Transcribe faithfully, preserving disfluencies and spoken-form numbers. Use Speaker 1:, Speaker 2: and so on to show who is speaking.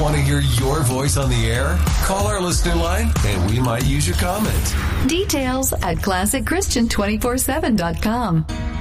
Speaker 1: Want to hear your voice on the air? Call our listener line and we might use your comment.
Speaker 2: Details at classic christian two four seven dot com.